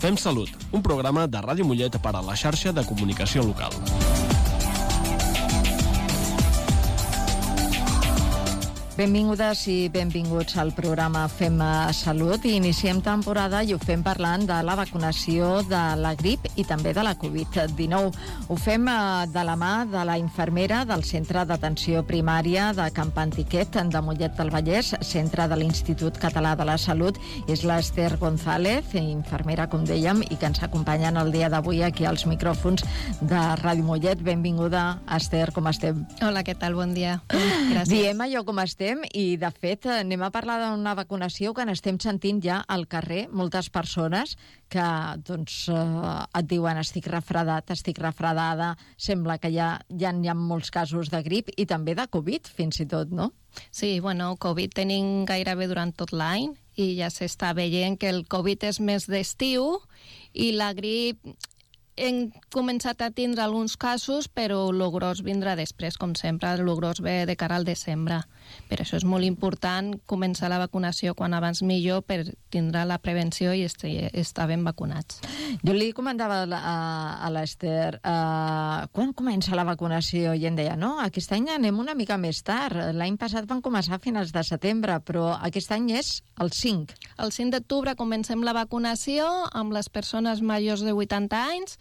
Fem Salut, un programa de Ràdio Mollet per a la xarxa de comunicació local. Benvingudes i benvinguts al programa Fem Salut. Iniciem temporada i ho fem parlant de la vacunació de la grip i també de la Covid-19. Ho fem de la mà de la infermera del Centre d'Atenció Primària de Camp Antiquet de Mollet del Vallès, centre de l'Institut Català de la Salut. És l'Ester González, infermera, com dèiem, i que ens acompanya el dia d'avui aquí als micròfons de Ràdio Mollet. Benvinguda, Ester, com estem? Hola, què tal? Bon dia. Gràcies. Diem allò com estem. I, de fet, anem a parlar d'una vacunació que n'estem sentint ja al carrer. Moltes persones que et diuen estic refredat, estic refredada, sembla que ja hi ha molts casos de grip i també de Covid, fins i tot, no? Sí, Covid tenim gairebé durant tot l'any i ja s'està veient que el Covid és més d'estiu i la grip hem començat a tindre alguns casos, però el gros vindrà després, com sempre, el gros ve de cara al desembre. Per això és molt important començar la vacunació quan abans millor per tindre la prevenció i estar ben vacunats. Jo li comentava a l'Ester, quan comença la vacunació? I em deia, no, aquest any anem una mica més tard. L'any passat van començar a finals de setembre, però aquest any és el 5. El 5 d'octubre comencem la vacunació amb les persones majors de 80 anys,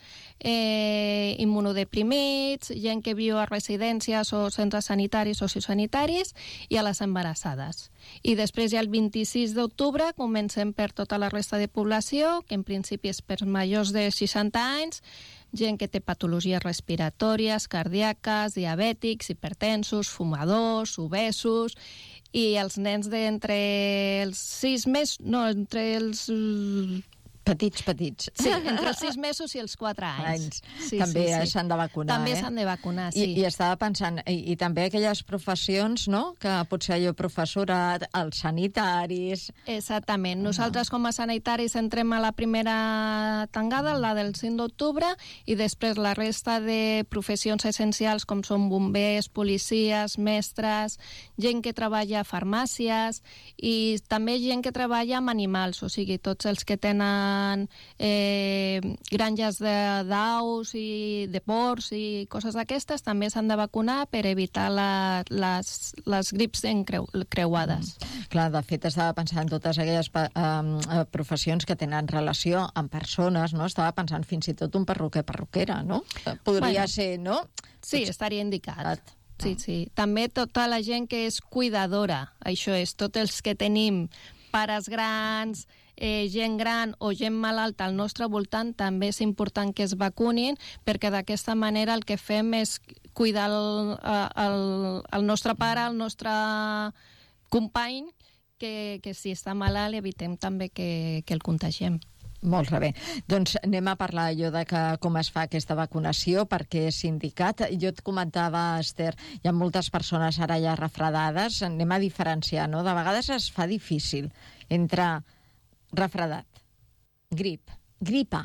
immunodeprimits, gent que viu a residències o centres sanitaris o sociosanitaris i a les embarassades. I després ja el 26 d'octubre comencem per tota la resta de població, que en principi és per majors de 60 anys, gent que té patologies respiratòries, cardíaques, diabètics, hipertensos, fumadors, obesos, i els nens d'entre els 6 mesos, no, entre els... Petits. Sí, entre els 6 mesos i els 4 anys. Sí, també s'han de vacunar. També s'han de vacunar, sí. I estava pensant, i també aquelles professions, no?, que potser allò professorat, els sanitaris... Exactament. Nosaltres com a sanitaris entrem a la primera tangada, la del 5 d'octubre, i després la resta de professions essencials com són bombers, policies, mestres, gent que treballa a farmàcies i també gent que treballa amb animals, o sigui, tots els que tenen granges d'aus i de porcs i coses d'aquestes també s'han de vacunar per evitar les grips creuades. Clar, de fet estava pensant en totes aquelles professions que tenen relació amb persones, no? Estava pensant fins i tot un perruquera, no? Podria ser, no? Sí, estaria indicat. Sí. També tota la gent que és cuidadora, això és, tots els que tenim pares grans, gent gran o gent malalta al nostre voltant, també és important que es vacunin, perquè d'aquesta manera el que fem és cuidar el nostre pare, el nostre company, que si està malalt evitem també que el contagiem. Molt bé. Doncs anem a parlar allò de com es fa aquesta vacunació, perquè és indicat. Jo et comentava, Ester, hi ha moltes persones ara ja refredades, anem a diferenciar, no? De vegades es fa difícil entre refredat, gripa,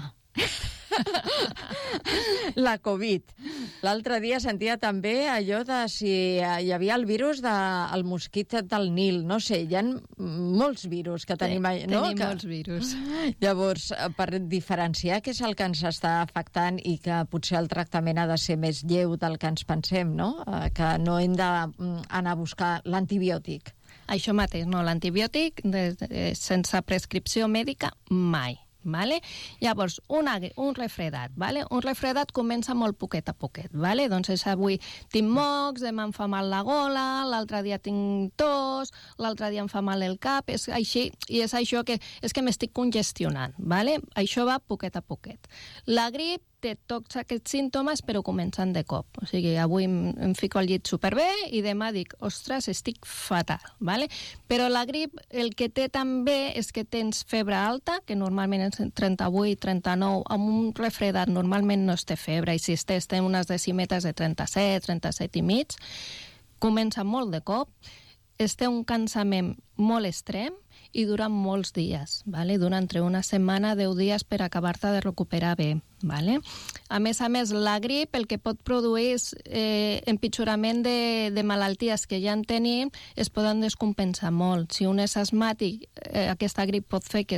la Covid. L'altre dia sentia també allò de si hi havia el virus del mosquit del Nil, no sé, hi ha molts virus que tenim, no? Tenim molts virus. Llavors, per diferenciar què és el que ens està afectant i que potser el tractament ha de ser més lleu del que ens pensem, no? Que no hem d'anar a buscar l'antibiòtic. Això mateix, no, l'antibiòtic sense prescripció mèdica mai. Vale? Llavors, un refredat, vale? Un refredat comença molt poquet a poquet, vale? Doncs és avui tinc mocs, demà em fa mal la gola, l'altre dia tinc tos, l'altre dia em fa mal el cap, és així, i és això que és que m'estic congestionant, vale? Això va poquet a poquet. La grip té tots aquests símptomes però comencen de cop, o sigui, avui em fico al llit superbé i demà dic, ostres, estic fatal, vale? Però la grip el que té també és que tens febre alta, que normalment és 38, 39, amb un refredat normalment no es té febre, i si es té unes decímetres de 37, 37 i mig, comença molt de cop, es té un cansament molt extrem i dura molts dies, ¿vale? Dura entre una setmana, 10 dies per acabar-te de recuperar bé, ¿vale? A més, la grip el que pot produir és empitjorament de malalties que ja en tenim, es poden descompensar molt. Si un és asmàtic, aquesta grip pot fer que es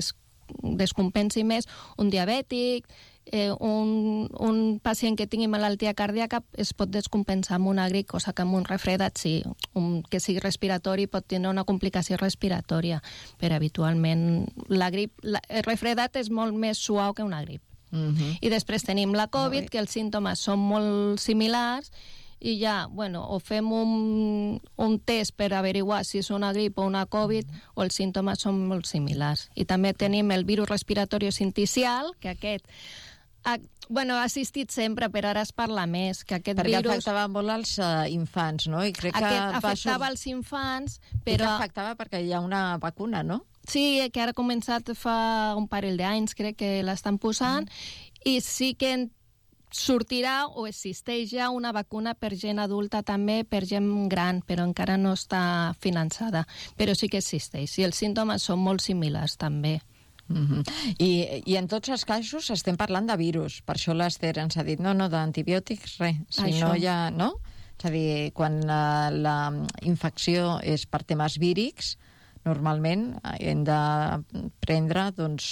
descompensi més, un diabètic, un pacient que tingui malaltia cardíaca es pot descompensar amb una grip, cosa que amb un refredat sí, que sigui respiratori pot tenir una complicació respiratòria, però habitualment el refredat és molt més suau que una grip. I després tenim la Covid, que els símptomes són molt similars, i ja, o fem un test per averiguar si és una grip o una Covid, o els símptomes són molt similars. I també tenim el virus respiratori sincicial, que aquest ha assistit sempre, però ara es parla més, que aquest perquè virus... Perquè afectava molt als infants, no? I crec que afectava els infants, però... I que afectava perquè hi ha una vacuna, no? Sí, que ara ha començat fa un parell d'anys, crec que l'estan posant, i sí que sortirà o existeix ja una vacuna per gent adulta també, per gent gran, però encara no està finançada. Però sí que existeix, i els símptomes són molt similars també. I en tots els casos estem parlant de virus. Per això l'Ester ens ha dit, no, d'antibiòtics, res. Si no hi ha... No? És a dir, quan la infecció és per temes vírics, normalment hem de prendre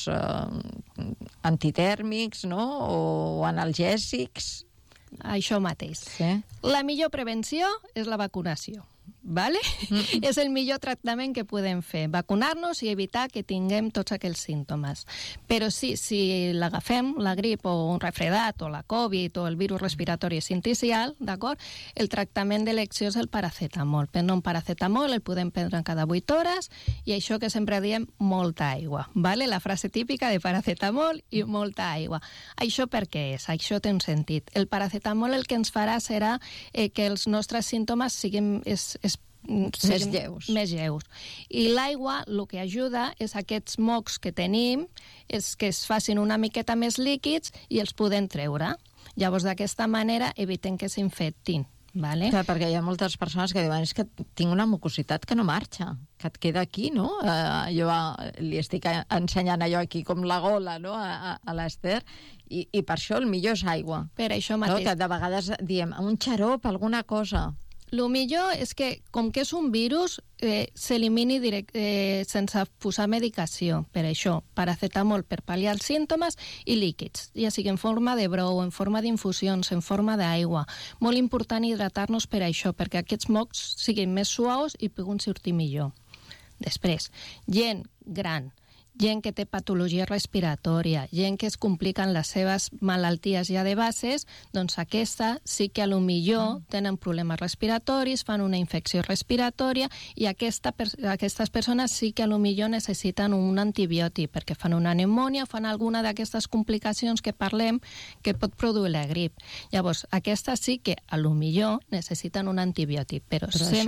antitèrmics, no? O analgèsics. Això mateix. Sí. La millor prevenció és la vacunació. ¿Vale? És el millor tractament que podem fer, vacunar-nos i evitar que tinguem tots aquells símptomes. Però sí, si l'agafem, la grip o un refredat o la Covid o el virus respiratori sincicial, d'acord? El tractament d'elecció és el paracetamol. Prendre un paracetamol el podem prendre cada 8 hores i això que sempre diem, molta aigua. ¿Vale? La frase típica de paracetamol i molta aigua. Això per què és? Això té un sentit. El paracetamol el que ens farà serà que els nostres símptomes siguin més lleus. I l'aigua el que ajuda és aquests mocs que tenim és que es facin una miqueta més líquids i els podem treure. Llavors, d'aquesta manera, evitem que s'infectin. Vale? Clar, perquè hi ha moltes persones que diuen és que tinc una mucositat que no marxa, que et queda aquí, no? Jo li estic ensenyant allò aquí com la gola, no?, a l'Ester, i per això el millor és aigua. Per això mateix. No? Que de vegades diem un xarop, alguna cosa. El millor és que, com que és un virus, s'elimini sense posar medicació. Per això, paracetamol per pal·liar els símptomes i líquids, ja sigui en forma de brou, en forma d'infusions, en forma d'aigua. Molt important hidratar-nos per això, perquè aquests mocs siguin més suaus i puguin sortir millor. Després, gent gran, gent que té patologia respiratòria, gent que es compliquen les seves malalties ja de bases, doncs aquesta sí que a lo millor tenen problemes respiratoris, fan una infecció respiratòria i aquestes persones sí que a lo millor necessiten un antibiòtic perquè fan una pneumònia, fan alguna d'aquestes complicacions que parlem que pot produir la grip. Llavors, aquestes sí que a lo millor necessiten un antibiòtic, però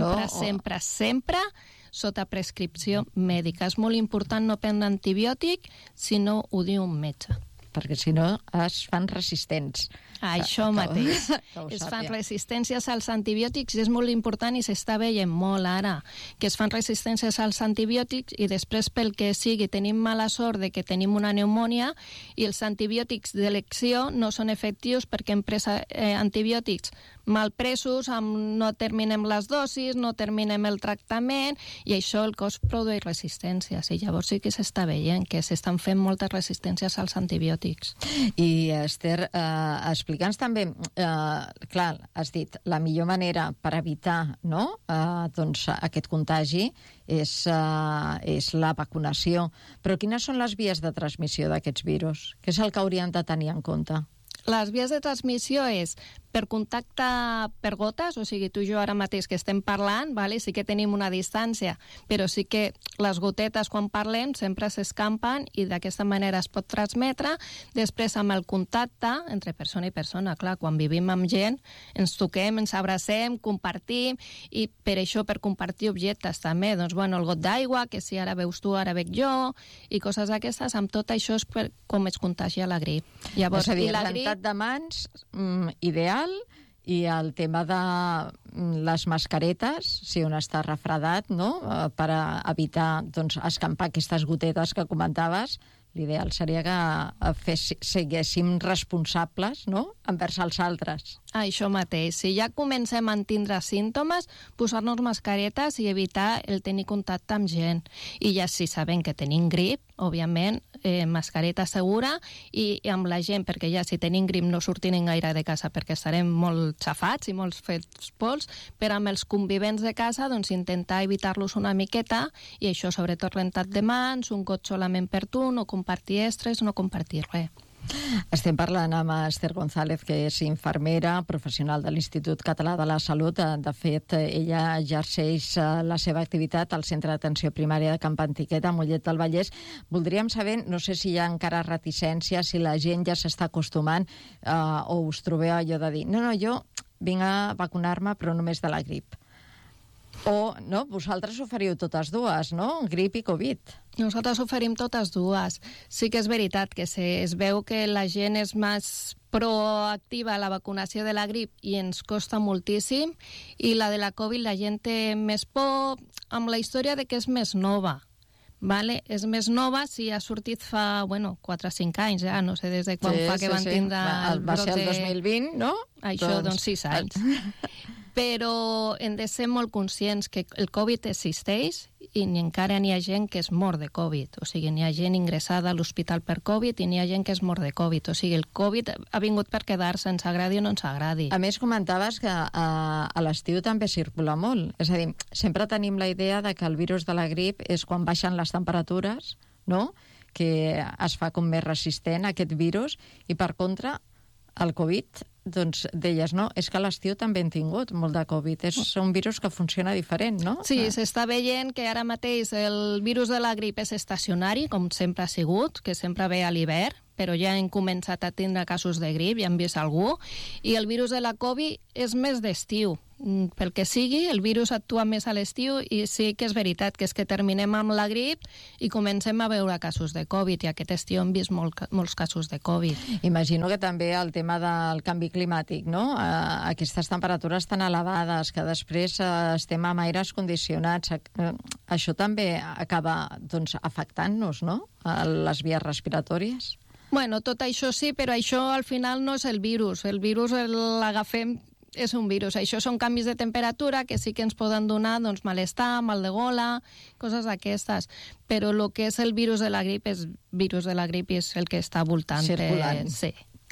sempre sota prescripció mèdica. És molt important no prendre antibiòtic si no ho diu un metge. Perquè si no es fan resistents. Això mateix. Es fan resistències als antibiòtics i és molt important i s'està veient molt ara que es fan resistències als antibiòtics i després pel que sigui tenim mala sort de que tenim una pneumònia i els antibiòtics d'elecció no són efectius perquè hem pres antibiòtics mal presos, no terminem les dosis, no terminem el tractament i això el cos produeix resistències i llavors sí que s'està veient que s'estan fent moltes resistències als antibiòtics. IEster, explica'ns també, clar, has dit, la millor manera per evitar doncs, aquest contagi és la vacunació, però quines són les vies de transmissió d'aquests virus? Què és el que hauríem de tenir en compte? Les vies de transmissió és per contacte per gotes, o sigui, tu i jo ara mateix que estem parlant, vale? Sí que tenim una distància, però sí que les gotetes quan parlem sempre s'escampen i d'aquesta manera es pot transmetre. Després amb el contacte entre persona i persona, clar, quan vivim amb gent ens toquem, ens abracem, compartim i per això per compartir objectes també, doncs bueno, el got d'aigua, que si ara veus tu, ara veig jo i coses d'aquestes, amb tot això és com es contagia la grip. Llavors, és a dir, rentat de mans, ideal, i el tema de les mascaretes, si un està refredat, no?, per evitar doncs, escampar aquestes gotetes que comentaves, l'ideal seria que siguéssim responsables, no?, envers els altres. Això mateix. Si ja comencem a tindre símptomes, posar-nos mascaretes i evitar el tenir contacte amb gent. I ja si sabem que tenim grip, òbviament, mascareta segura i amb la gent, perquè ja si tenim grip no sortim gaire de casa perquè estarem molt xafats i molt fets pols, però amb els convivents de casa doncs intentar evitar-los una miqueta i això sobretot rentat de mans, un got solament per tu, no compartir estres, no compartir res. Estem parlant amb Esther González, que és infermera, professional de l'Institut Català de la Salut. De fet, ella exerceix la seva activitat al Centre d'Atenció Primària de Camp Antiquet, a Mollet del Vallès. Voldríem saber, no sé si hi ha encara reticència, si la gent ja s'està acostumant o us trobeu allò de dir no, jo vinc a vacunar-me però només de la grip. O, no, vosaltres oferiu totes dues, no? Grip i Covid. Nosaltres oferim totes dues. Sí que és veritat que es veu que la gent és més proactiva a la vacunació de la grip i ens costa moltíssim, i la de la Covid la gent té més por amb la història de que és més nova. Vale? És més nova, si ha sortit fa 4 o 5 anys, ja no sé des de quan fa que van tindre el brot va ser el 2020, no? Això, doncs 6 anys. Però hem de ser molt conscients que el Covid existeix i encara n'hi ha gent que es mor de Covid. O sigui, n'hi ha gent ingressada a l'hospital per Covid i n'hi ha gent que es mor de Covid. O sigui, el Covid ha vingut per quedar-se, ens agradi o no ens agradi. A més, comentaves que a l'estiu també circula molt. És a dir, sempre tenim la idea de que el virus de la grip és quan baixen les temperatures, no?, que es fa com més resistent a aquest virus, i per contra, el Covid, doncs deies, no? És que a l'estiu també hem tingut molt de Covid. És un virus que funciona diferent, no? Sí, s'està veient que ara mateix el virus de la grip és estacionari, com sempre ha sigut, que sempre ve a l'hivern, però ja hem començat a tindre casos de grip, ja hem vist algú, i el virus de la Covid és més d'estiu. Pel que sigui, el virus actua més a l'estiu i sí que és veritat que és que terminem amb la grip i comencem a veure casos de Covid, i aquest estiu hem vist molts casos de Covid. Imagino que també el tema del canvi climàtic, no? Aquestes temperatures tan elevades, que després estem amb aires condicionats, això també acaba doncs, afectant-nos, no?, a les vies respiratòries. Bueno, tot això sí, però això al final no és el virus. El virus l'agafem, és un virus. Això són canvis de temperatura que sí que ens poden donar doncs, malestar, mal de gola, coses d'aquestes. Però el que és el virus de la grip és virus de la grip i és el que està voltant. Circulant. Sí.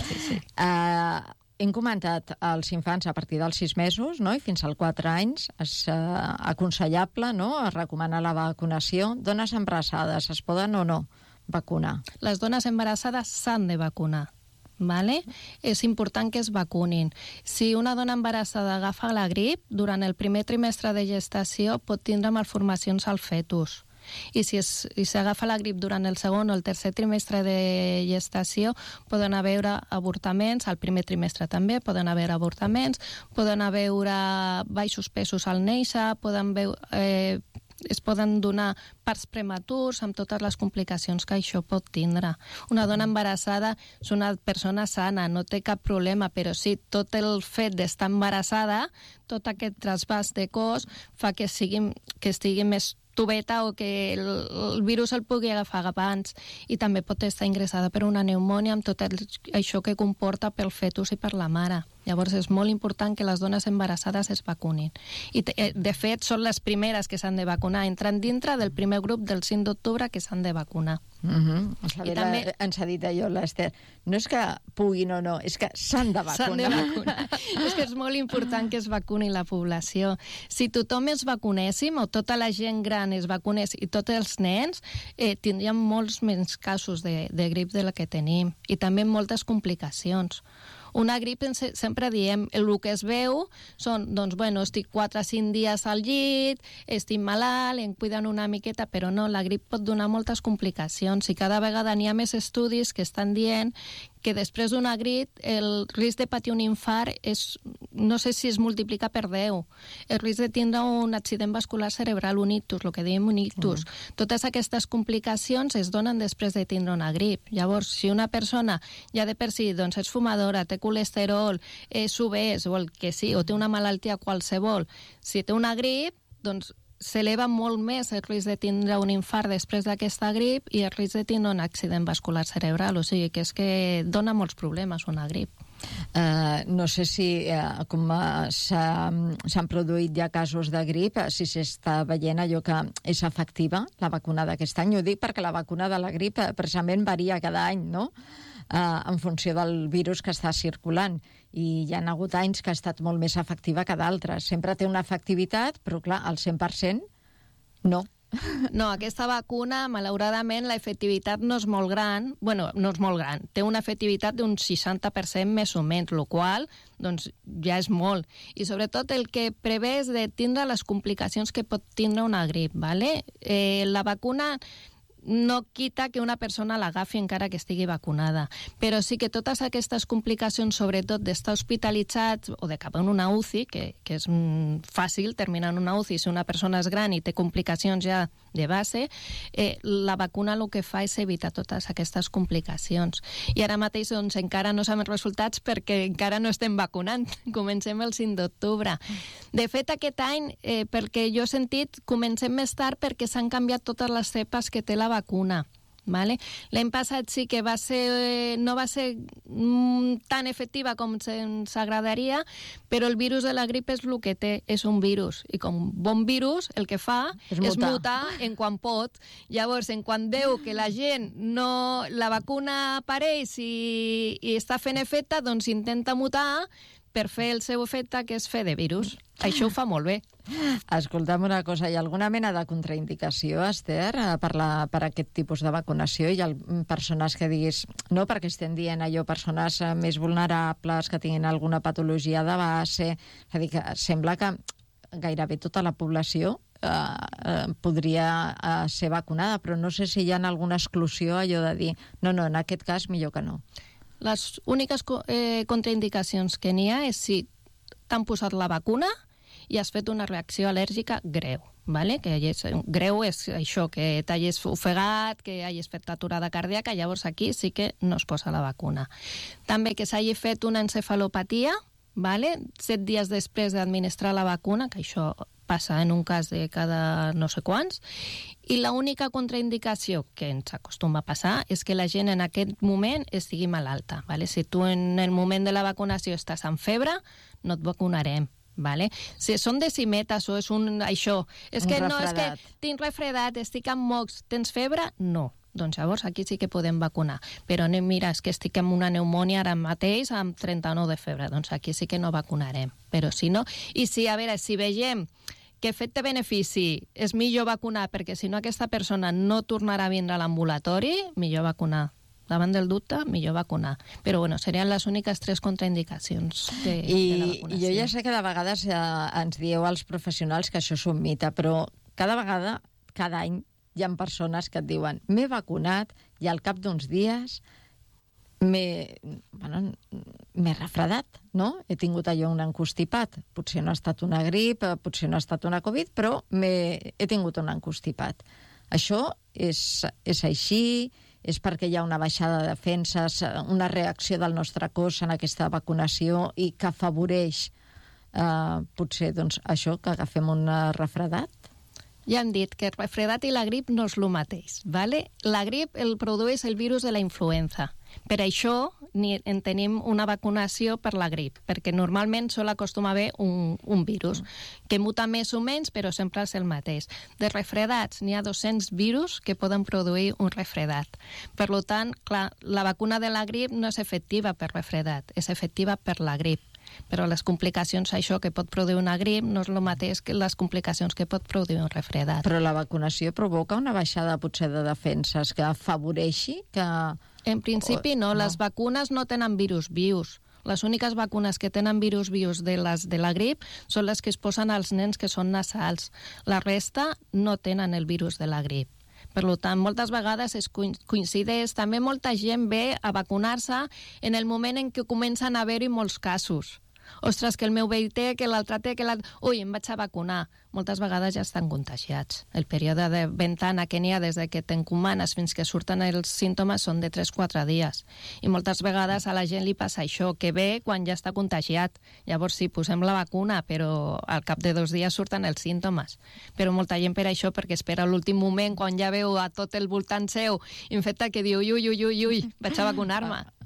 Hem comentat als infants a partir dels 6 mesos, no?, i fins als 4 anys és aconsellable, no?, es recomana la vacunació. Dones embarassades es poden o no vacunar? Les dones embarassades s'han de vacunar. Vale? És important que es vacunin. Si una dona embarassada agafa la grip, durant el primer trimestre de gestació pot tindre malformacions al fetus. I si s'agafa la grip durant el segon o el tercer trimestre de gestació, poden haver avortaments, al primer trimestre també poden haver avortaments, poden haver baixos pesos al néixer, es poden donar parts prematurs amb totes les complicacions que això pot tindre. Una dona embarassada és una persona sana, no té cap problema, però sí, tot el fet d'estar embarassada, tot aquest trasbàs de cos fa que estigui més tubeta o que el virus el pugui agafar abans, i també pot estar ingressada per una pneumònia amb tot això que comporta pel fetus i per la mare. Llavors és molt important que les dones embarassades es vacunin. I de fet són les primeres que s'han de vacunar, entren dintre del primer grup del 5 d'octubre que s'han de vacunar. I també ens ha dit allò l'Ester, no és que puguin o no, és que s'han de vacunar. S'han de vacunar. És que és molt important que es vacuni la població. Si tothom es vacunéssim, o tota la gent gran es vacunés i tots els nens, tindríem molts menys casos de grip de la que tenim, i també moltes complicacions. Una grip, sempre diem, el que es veu són, doncs, estic 4 o 5 dies al llit, estic malalt, em cuiden una miqueta, però no, la grip pot donar moltes complicacions, i cada vegada n'hi ha més estudis que estan dient que després d'una grip el risc de patir un infart no sé si es multiplica per 10. El risc de tindre un accident vascular cerebral, un ictus, el que diem un ictus. Totes aquestes complicacions es donen després de tindre una grip. Llavors, si una persona ja de per si doncs, és fumadora, té colesterol, és obès o el que sí, o té una malaltia qualsevol, si té una grip, doncs s'eleva molt més el risc de tindre un infart després d'aquesta grip i el risc de tindre un accident vascular cerebral. O sigui que és que dona molts problemes una grip. No sé si, com s'han produït ja casos de grip, si s'està veient allò que és efectiva, la vacuna d'aquest any. Ho dic perquè la vacuna de la grip precisament varia cada any, no?, en funció del virus que està circulant. I hi ha hagut anys que ha estat molt més efectiva que d'altres. Sempre té una efectivitat, però clar, al 100% no. No, aquesta vacuna, malauradament, la efectivitat no és molt gran. Bueno, no és molt gran. Té una efectivitat d'un 60% més o menys, el qual doncs, ja és molt. I sobretot el que prevé és de tindre les complicacions que pot tindre una grip. ¿Vale? La vacuna no quita que una persona l'agafi encara que estigui vacunada, però sí que totes aquestes complicacions, sobretot d'estar hospitalitzats o de cap en una UCI, que és fàcil terminar en una UCI si una persona és gran i té complicacions ja de base, la vacuna el que fa és evitar totes aquestes complicacions. I ara mateix doncs, encara no sabem resultats perquè encara no estem vacunant. Comencem el 5 d'octubre. De fet, aquest any, pel que jo he sentit, comencem més tard perquè s'han canviat totes les cepes que té la vacuna. Vale? L'any passat sí que no va ser tan efectiva com ens agradaria, però el virus de la grip és el que té, és un virus. I com bon virus, el que fa és mutar en quan pot. Llavors, en quan veu que la gent la vacuna apareix i està fent efecte, doncs intenta mutar per fer el seu efecte, que és fer de virus. Això ho fa molt bé. Escolta'm una cosa, hi ha alguna mena de contraindicació, Esther, per aquest tipus de vacunació? Hi ha persones que diguis, no perquè estem dient allò, persones més vulnerables, que tinguin alguna patologia de base, és a dir, que sembla que gairebé tota la població podria ser vacunada, però no sé si hi ha alguna exclusió, allò de dir, no, en aquest cas millor que no. Les úniques contraindicacions que n'hi ha és si t'han posat la vacuna i has fet una reacció al·lèrgica greu. ¿Vale? Greu és això, que t'hagis ofegat, que hagis fet aturada cardíaca, llavors aquí sí que no es posa la vacuna. També que s'hagi fet una encefalopatia, ¿vale? 7 dies després d'administrar la vacuna, que això passa en un cas de cada no sé quants, i l'única contraindicació que ens acostuma a passar és que la gent en aquest moment estigui malalta. ¿Vale? Si tu en el moment de la vacunació estàs amb febre, no et vacunarem. ¿Vale? Si són decimetes o és això, és que no, és que tinc refredat, estic amb mocs, tens febre? No. Doncs llavors aquí sí que podem vacunar. Però mira, és que estic amb una pneumònia ara mateix amb 39 de febre, doncs aquí sí que no vacunarem. Però si no, i si, a veure, si vegem que efecte-benefici és millor vacunar perquè si no aquesta persona no tornarà a vindre a l'ambulatori, millor vacunar. Davant del dubte, millor vacunar. Però, bueno, serien les úniques 3 contraindicacions de la vacunació. I jo ja sé que de vegades ens dieu als professionals que això és un mite, però cada vegada, cada any, hi ha persones que et diuen m'he vacunat i al cap d'uns dies m'he refredat, no? He tingut allò un encostipat. Potser no ha estat una grip, potser no ha estat una Covid, però he tingut un encostipat. Això és així? És perquè hi ha una baixada de defenses, una reacció del nostre cos en aquesta vacunació i que afavoreix potser doncs, això, que agafem un refredat? Ja hem dit que el refredat i la grip no és el mateix. ¿Vale? La grip el produeix el virus de la influenza. Per això en tenim una vacunació per la grip, perquè normalment sol acostuma a haver un virus que muta més o menys, però sempre és el mateix. De refredats n'hi ha 200 virus que poden produir un refredat. Per tant, clar, la vacuna de la grip no és efectiva per refredat, és efectiva per la grip. Però les complicacions, això que pot produir una grip, no és el mateix que les complicacions que pot produir un refredat. Però la vacunació provoca una baixada potser de defenses que afavoreixi que... En principi no, les vacunes no tenen virus vius. Les úniques vacunes que tenen virus vius de la grip són les que es posen als nens que són nasals. La resta no tenen el virus de la grip. Per tant, moltes vegades es coincideix. També molta gent ve a vacunar-se en el moment en què comencen a haver-hi molts casos. Ostres, que el meu veí té, que l'altre té, que l'altre... Ui, em vaig a vacunar. Moltes vegades ja estan contagiats. El període de ventana que n'hi ha des que t'encomanes fins que surten els símptomes són de 3-4 dies. I moltes vegades a la gent li passa això, que ve quan ja està contagiat. Llavors sí, posem la vacuna, però al cap de 2 dies surten els símptomes. Però molta gent per això, perquè espera l'últim moment, quan ja veu a tot el voltant seu infectat, que diu, ui, vaig a vacunar-me.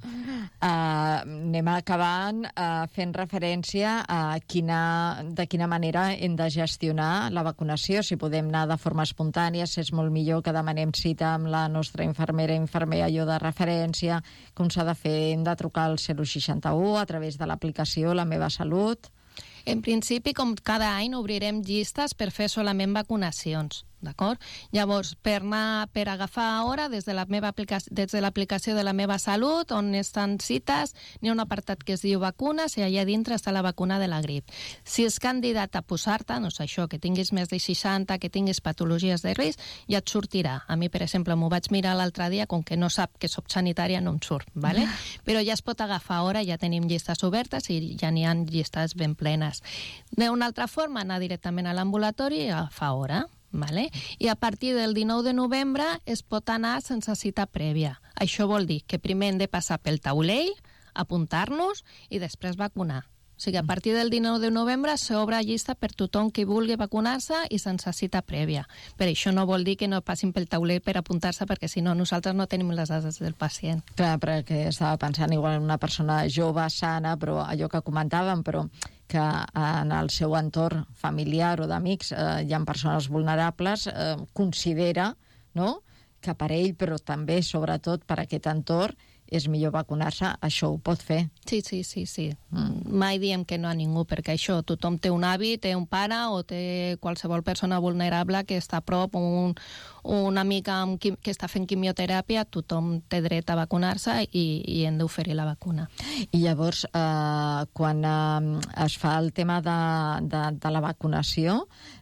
Anem acabant fent referència a de quina manera hem de gestionar la vacunació. Si podem anar de forma espontània, si és molt millor que demanem cita amb la nostra infermer allò de referència, com s'ha de fer. Hem de trucar al 061 a través de l'aplicació La Meva Salut. En principi, com cada any, obrirem llistes per fer solament vacunacions, d'acord? Llavors, per agafar hora des de l'aplicació de La Meva Salut, on estan cites, n'hi ha un apartat que es diu vacunes i allà dintre està la vacuna de la grip. Si és candidat a posar-te, no sé això, que tinguis més de 60, que tinguis patologies de risc, ja et sortirà. A mi, per exemple, m'ho vaig mirar l'altre dia, com que no sap que soc sanitària, no em surt, ¿vale? Però ja es pot agafar hora, ja tenim llistes obertes i ja n'hi ha llistes ben plenes. D'una altra forma, anar directament a l'ambulatori i agafar hora. Vale? I a partir del 19 de novembre es pot anar sense cita prèvia. Això vol dir que primer hem de passar pel taulell, apuntar-nos i després vacunar. O sigui, a partir del 19 de novembre s'obre llista per tothom que vulgui vacunar-se i sense cita prèvia. Per això no vol dir que no passin pel taulell per apuntar-se, perquè si no, nosaltres no tenim les dades del pacient. Clar, perquè estava pensant igual en una persona jove, sana, però allò que comentàvem, però que en el seu entorn familiar o d'amics hi ha persones vulnerables, considera, no?, que per ell, però també, sobretot, per aquest entorn, és millor vacunar-se, això ho pot fer. Sí. Mai diem que no a ningú, perquè això, tothom té un avi, té un pare o té qualsevol persona vulnerable que està a prop, una amiga que està fent quimioteràpia, tothom té dret a vacunar-se i hem d'oferir la vacuna. I llavors, quan es fa el tema de la vacunació,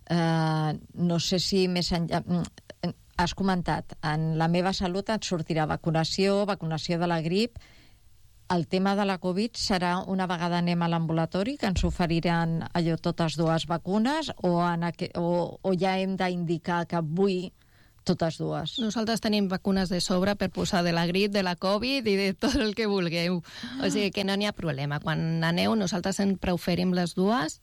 no sé si més enllà... Has comentat, en La Meva Salut et sortirà vacunació de la grip. El tema de la Covid serà una vegada anem a l'ambulatori, que ens oferiran allò totes dues vacunes, o ja hem d'indicar que vull totes dues? Nosaltres tenim vacunes de sobre per posar de la grip, de la Covid i de tot el que vulgueu. O sigui que no n'hi ha problema. Quan aneu, nosaltres sempre oferim les dues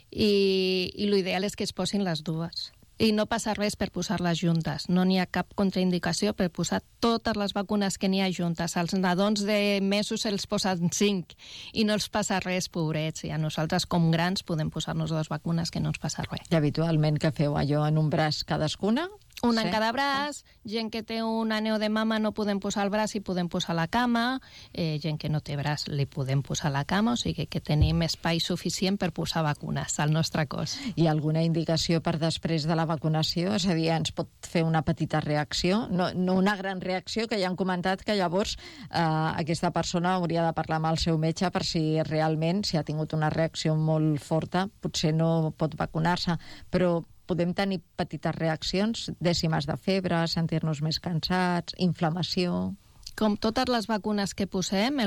i l'ideal és que es posin les dues. I no passa res per posar-les juntes. No n'hi ha cap contraindicació per posar totes les vacunes que n'hi ha juntes. Als nadons de mesos els posen 5 i no els passa res, pobrets. I a nosaltres, com grans, podem posar-nos 2 vacunes que no ens passa res. I habitualment que feu allò en un braç cadascuna? Una en cada braç, gent que té un aneu de mama no podem posar el braç i podem posar la cama, gent que no té braç li podem posar la cama, o sigui que tenim espai suficient per posar vacunes al nostre cos. I alguna indicació per després de la vacunació? És a dir, ens pot fer una petita reacció? No una gran reacció, que ja han comentat que llavors aquesta persona hauria de parlar amb el seu metge per si realment, si ha tingut una reacció molt forta, potser no pot vacunar-se, però podem tenir petites reaccions, dècimes de febre, sentir-nos més cansats, inflamació... Com totes les vacunes que posem,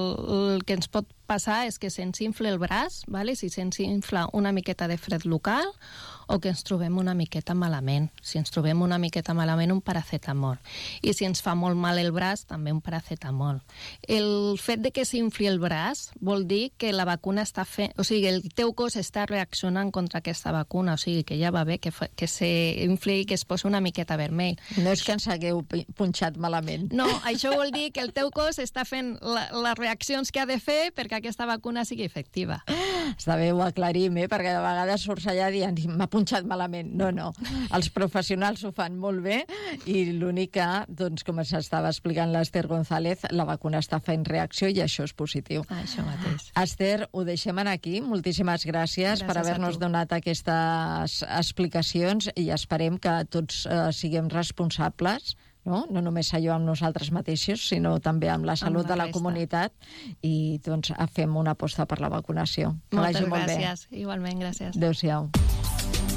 el que ens pot passar és que se'ns infla el braç, ¿vale? Si se'ns infla una miqueta de fred local o que ens trobem una miqueta malament. Si ens trobem una miqueta malament, un paracetamol. I si ens fa molt mal el braç, també un paracetamol. El fet de que s'infli el braç vol dir que la vacuna està fent... O sigui, el teu cos està reaccionant contra aquesta vacuna, o sigui, que ja va bé que s'infli i que es posi una miqueta vermell. No és que ens hagueu punxat malament. No, això vol dir que el teu cos està fent les reaccions que ha de fer perquè aquesta vacuna sigui efectiva. Està bé, ho aclarim, perquè de vegades surts allà dient m'ha punxat malament. No. Els professionals ho fan molt bé i l'únic que, doncs, com s'estava explicant l'Ester González, la vacuna està fent reacció i això és positiu. Això mateix. Esther, ho deixem aquí. Moltíssimes gràcies per haver-nos donat aquestes explicacions i esperem que tots siguem responsables, no només allò amb nosaltres mateixos, sinó també amb la salut de la comunitat i doncs fem una aposta per la vacunació. Moltes gràcies. Igualment, gràcies. Adéu-siau.